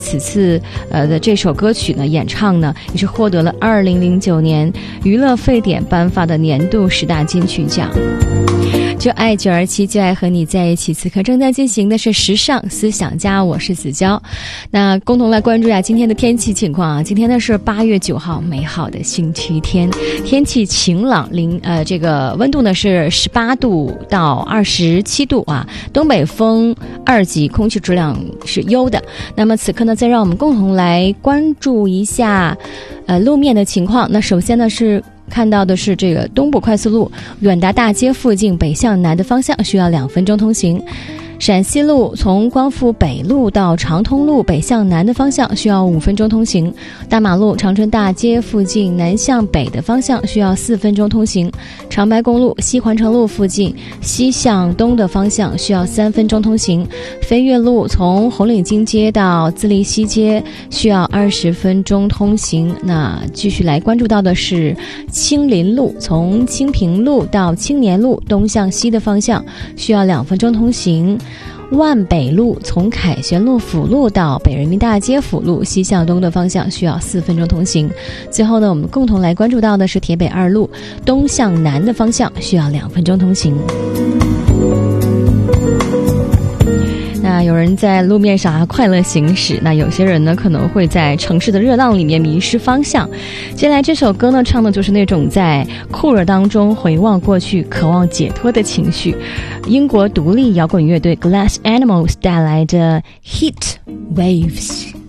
此次的这首歌曲呢演唱呢也是获得了2009年娱乐沸点颁发的年度10大金曲奖。就爱927，就爱和你在一起。此刻正在进行的是时尚思想家，我是子娇。那共同来关注今天的天气情况啊。今天呢是8月9号，美好的星期天，天气晴朗，这个温度呢是18度到27度啊，东北风2级，空气质量是优的。那么此刻呢，再让我们共同来关注一下路面的情况。那首先呢是看到的是这个东部快速路远达大街附近北向南的方向需要2分钟通行。陕西路从光复北路到长通路北向南的方向需要5分钟通行。大马路长春大街附近南向北的方向需要4分钟通行。长白公路西环城路附近西向东的方向需要3分钟通行。飞跃路从红领巾街到自立西街需要20分钟通行。那继续来关注到的是青林路从清平路到青年路东向西的方向需要2分钟通行。万北路从凯旋路辅路到北人民大街辅路西向东的方向需要4分钟通行。最后呢，我们共同来关注到的是铁北2路东向南的方向需要2分钟通行。那有人在路面上快乐行驶，那有些人呢可能会在城市的热浪里面迷失方向。接下来这首歌呢唱的就是那种在酷热当中回望过去渴望解脱的情绪。英国独立摇滚乐队 Glass Animals 带来的 Heat Waves。